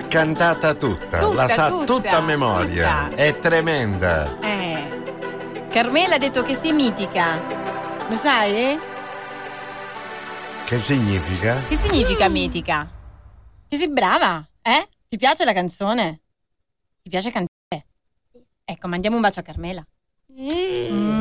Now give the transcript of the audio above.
cantata tutta, la sa tutta a memoria. Tutta. È tremenda. Carmela ha detto che sei mitica. Lo sai? Che significa? Che significa mitica? Che sei brava, eh? Ti piace la canzone? Ti piace cantare? Ecco, mandiamo un bacio a Carmela.